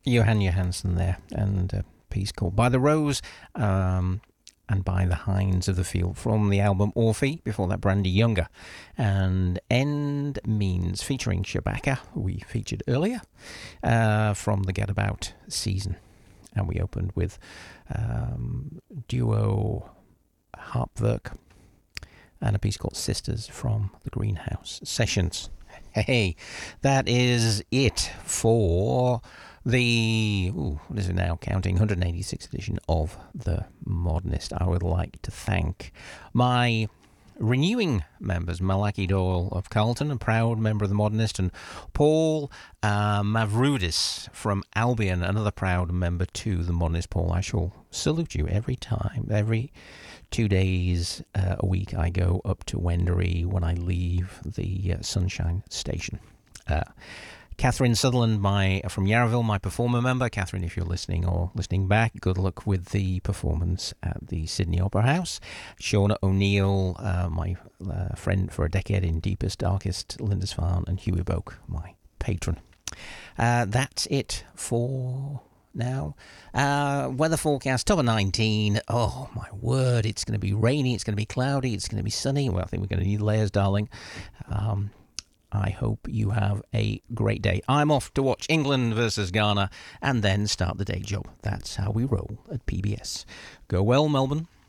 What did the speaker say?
Johan Johansson there, and a piece called By the Rose and By the Hinds of the Field from the album Orphe, before that Brandy Younger. And End Means featuring Shabaka, who we featured earlier, from the Get About season. And we opened with duo Harpwerk and a piece called Sisters from the Greenhouse Sessions. Hey, that is it for the, what is it now, counting, 186th edition of The Modernist. I would like to thank my renewing members, Malaki Doyle of Carlton, a proud member of The Modernist, and Paul Mavroudis from Albion, another proud member to The Modernist. Paul, I shall salute you every time, every 2 days a week I go up to Wendouree when I leave the Sunshine Station. Catherine Sutherland from Yarraville, my performer member. Catherine, if you're listening or listening back, good luck with the performance at the Sydney Opera House. Shauna O'Neill, my friend for a decade in Deepest, Darkest, Lindisfarne, and Huey Boak, my patron. That's it for now. Weather forecast, top of 19. Oh my word, it's going to be rainy, it's going to be cloudy, it's going to be sunny. Well, I think we're going to need layers, darling. I hope you have a great day. I'm off to watch England versus Ghana and then start the day job. That's how we roll at PBS. Go well, Melbourne.